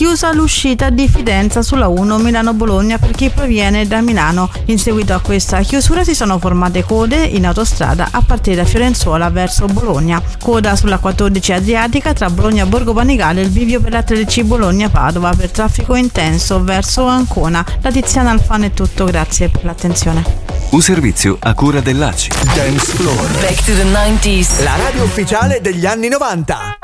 chiusa l'uscita di Fidenza sulla 1 Milano-Bologna per chi proviene da Milano. In seguito a questa chiusura si sono formate code in autostrada a partire da Fiorenzuola verso Bologna. Coda sulla 14 Adriatica tra Bologna e Borgo Panigale, il bivio per la 13 Bologna-Padova per traffico intenso verso Ancona. Da Tiziana Alfano è tutto, grazie per l'attenzione. Un servizio a cura dell'ACI. Dance Floor. Back to the 90s. La radio ufficiale degli anni 90.